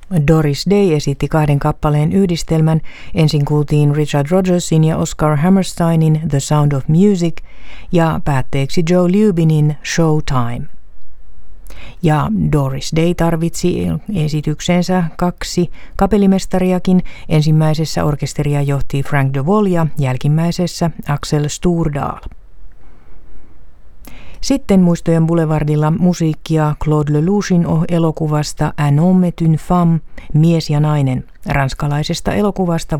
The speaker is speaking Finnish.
Doris Day esitti 2 kappaleen yhdistelmän. Ensin kuultiin Richard Rodgersin ja Oscar Hammersteinin The Sound of Music ja päätteeksi Joe Lubinin Showtime. Ja Doris Day tarvitsi esitykseensä 2 kapellimestariakin. Ensimmäisessä orkesteria johti Frank de Vol ja jälkimmäisessä Axel Sturdal. Sitten Muistojen Boulevardilla musiikkia Claude Lelouchin elokuvasta Un homme et une femme, mies ja nainen, ranskalaisesta elokuvasta